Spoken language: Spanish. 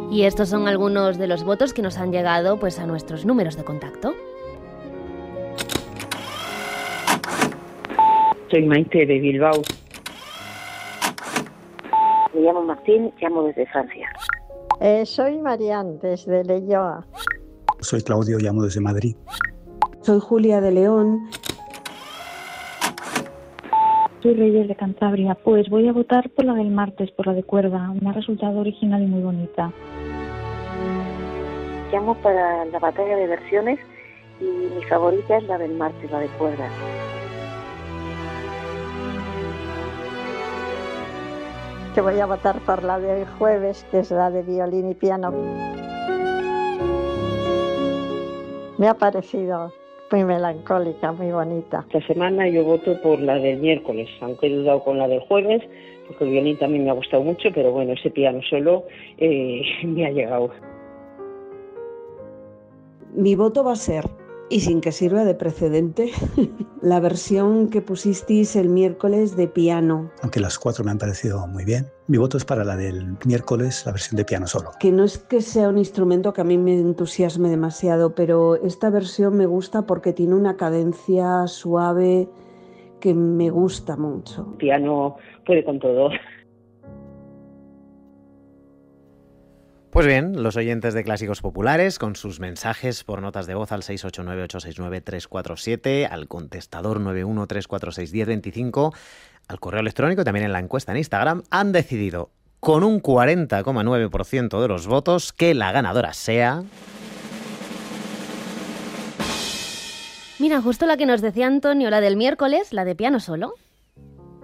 Y estos son algunos de los votos que nos han llegado pues a nuestros números de contacto. Soy Maite de Bilbao. Me llamo Martín, llamo desde Francia. Soy Marián, desde Leioa. Soy Claudio, llamo desde Madrid. Soy Julia de León. Soy Reyes de Cantabria. Pues voy a votar por la del martes, por la de cuerda. Me ha resultado original y muy bonita. Llamo para la batalla de versiones y mi favorita es la del martes, la de cuerda. Que voy a votar por la de hoy jueves, que es la de violín y piano. Me ha parecido muy melancólica, muy bonita. Esta semana yo voto por la del miércoles, aunque he dudado con la del jueves, porque el violín también me ha gustado mucho, pero bueno, ese piano solo me ha llegado. Mi voto va a ser, y sin que sirva de precedente, la versión que pusisteis el miércoles de piano. Aunque las 4 me han parecido muy bien. Mi voto es para la del miércoles, la versión de piano solo. Que no es que sea un instrumento que a mí me entusiasme demasiado, pero esta versión me gusta porque tiene una cadencia suave que me gusta mucho. El piano puede con todo. Pues bien, los oyentes de Clásicos Populares, con sus mensajes por notas de voz al 689-869-347, al contestador 913461025, al correo electrónico y también en la encuesta en Instagram, han decidido, con un 40,9% de los votos, que la ganadora sea... Mira, justo la que nos decía Antonio, la del miércoles, la de piano solo.